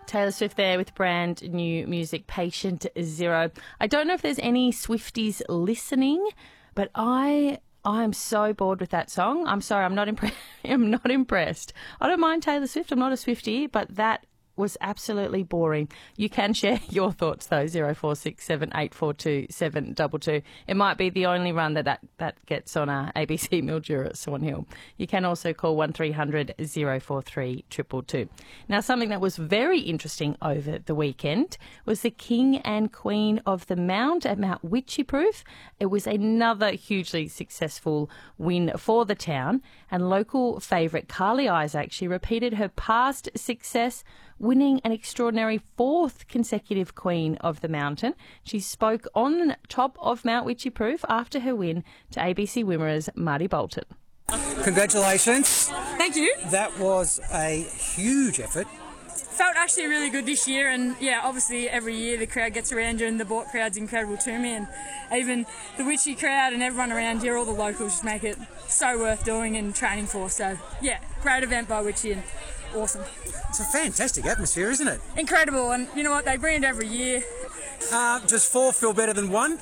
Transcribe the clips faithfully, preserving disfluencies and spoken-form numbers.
Taylor Swift there with brand new music, Patient Zero. I don't know if there's any Swifties listening, but I I'm so bored with that song. I'm sorry, I'm not impressed. I'm not impressed. I don't mind Taylor Swift. I'm not a Swiftie, but that was absolutely boring. You can share your thoughts though, zero four six seven eight four two seven two two. It might be the only run that that, that gets on uh, A B C Mildura at Swan Hill. You can also call one three hundred zero four three two two two. Now, something that was very interesting over the weekend was the King and Queen of the Mount at Mount Wycheproof. It was another hugely successful win for the town, and local favourite Carly Isaac, she repeated her past success, winning an extraordinary fourth consecutive Queen of the Mountain. She spoke on top of Mount Wycheproof after her win to A B C Wimmera's Marty Bolton. Congratulations. Thank you. That was a huge effort. Felt actually really good this year, and yeah, obviously every year the crowd gets around you, and the Bort crowd's incredible to me, and even the Witchy crowd and everyone around here, all the locals, just make it so worth doing and training for. So yeah, great event by Witchy and awesome. It's a fantastic atmosphere, isn't it? Incredible, and you know what, they bring it every year. Uh, does four feel better than one?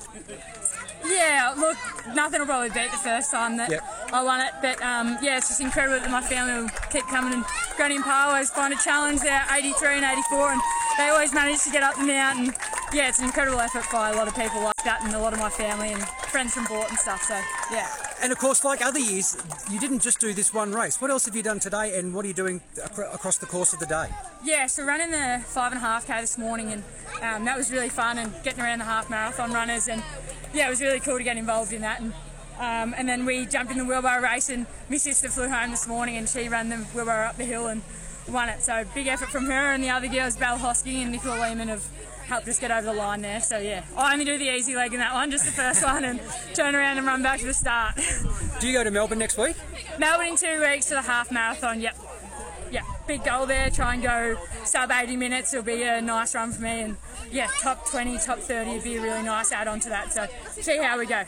Yeah, look, nothing will probably beat the first time that yep. I won it, but um, yeah, it's just incredible that my family will keep coming, and Granny and Pa always find a challenge there, eighty-three and eighty-four, and they always manage to get up the mountain. Yeah, it's an incredible effort by a lot of people like that, and a lot of my family and friends from Bort and stuff, so yeah. And of course, like other years, you didn't just do this one race. What else have you done today, and what are you doing ac- across the course of the day? Yeah, so running the five and a half K this morning, and um, that was really fun, and getting around the half marathon runners, and yeah, it was really cool to get involved in that. And um, and then we jumped in the wheelbarrow race, and my sister flew home this morning, and she ran the wheelbarrow up the hill and won it. So big effort from her, and the other girls, Belle Hosking and Nicola Lehman, have helped us get over the line there. So yeah, I only do the easy leg in that one, just the first one, and turn around and run back to the start. Do you go to Melbourne next week? Melbourne in two weeks for the half marathon, yep. Yeah, big goal there, try and go sub eighty minutes. It'll be a nice run for me, and yeah, top twenty, top thirty would be a really nice add-on to that. So see how we go.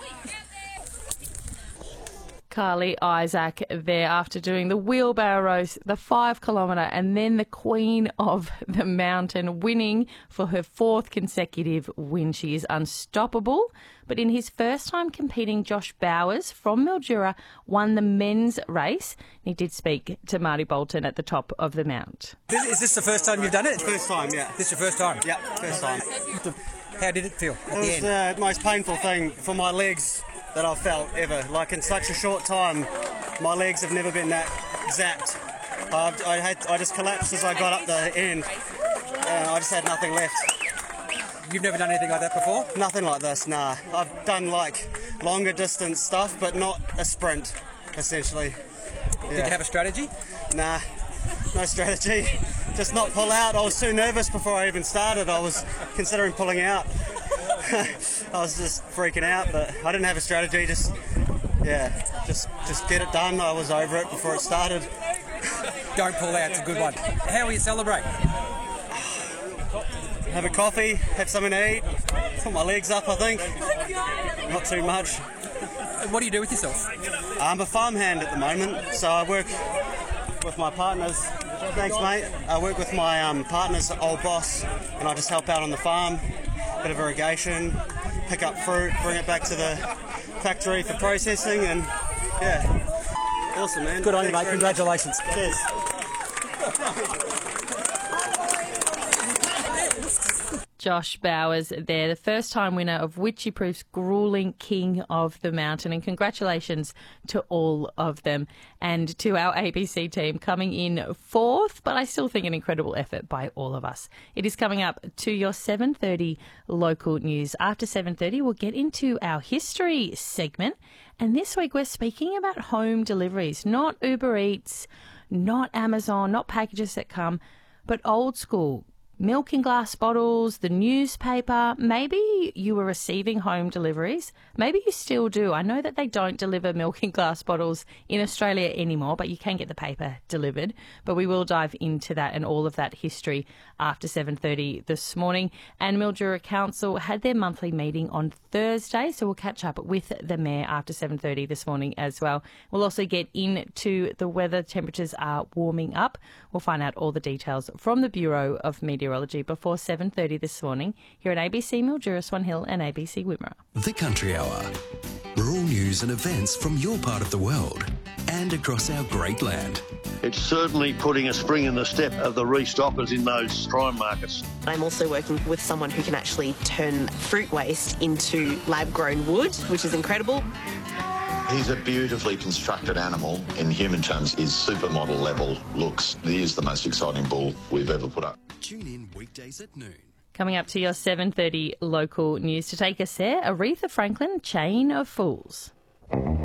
Carly Isaac there after doing the wheelbarrow race, the five kilometre, and then the Queen of the Mountain, winning for her fourth consecutive win. She is unstoppable. But in his first time competing, Josh Bowers from Mildura won the men's race. He did speak to Marty Bolton at the top of the mount. Is this the first time you've done it? First time, yeah. This is your first time? Yeah, first time. How did it feel at It the was end? the most painful thing for my legs that I've felt ever. Like, in such a short time, my legs have never been that zapped. I've, I, had, I just collapsed as I got up the end, and I just had nothing left. You've never done anything like that before? Nothing like this, nah. I've done like longer distance stuff, but not a sprint, essentially. Yeah. Did you have a strategy? Nah, no strategy. Just not pull out. I was too nervous before I even started. I was considering pulling out. I was just freaking out, but I didn't have a strategy. Just, yeah, just just get it done. I was over it before it started. Don't pull out, it's a good one. How will you celebrate? Have a coffee, have something to eat, put my legs up, I think. Not too much. What do you do with yourself? I'm a farmhand at the moment, so I work with my partners. Thanks, mate. I work with my um, partner's old boss, and I just help out on the farm. Bit of irrigation, pick up fruit, bring it back to the factory for processing, and yeah, awesome, man. Good on you, mate. Thanks very Congratulations. much. Cheers. Josh Bowers there, the first time winner of Wycheproof's gruelling King of the Mountain. And congratulations to all of them and to our A B C team coming in fourth, but I still think an incredible effort by all of us. It is coming up to your seven thirty local news. After seven thirty, we'll get into our history segment. And this week we're speaking about home deliveries, not Uber Eats, not Amazon, not packages that come, but old school. Milk in glass bottles, the newspaper. Maybe you were receiving home deliveries. Maybe you still do. I know that they don't deliver milk in glass bottles in Australia anymore, but you can get the paper delivered. But we will dive into that and all of that history after seven thirty this morning. And Mildura Council had their monthly meeting on Thursday, so we'll catch up with the Mayor after seven thirty this morning as well. We'll also get into the weather. Temperatures are warming up. We'll find out all the details from the Bureau of Meteorology meteorology before seven thirty this morning here at A B C Mildura, Swan Hill and A B C Wimmera. The Country Hour. Rural news and events from your part of the world and across our great land. It's certainly putting a spring in the step of the restockers in those prime markets. I'm also working with someone who can actually turn fruit waste into lab-grown wood, which is incredible. He's a beautifully constructed animal. In human terms, his supermodel level looks. He is the most exciting bull we've ever put up. Tune in weekdays at noon. Coming up to your seven thirty local news to take us there, Aretha Franklin, Chain of Fools.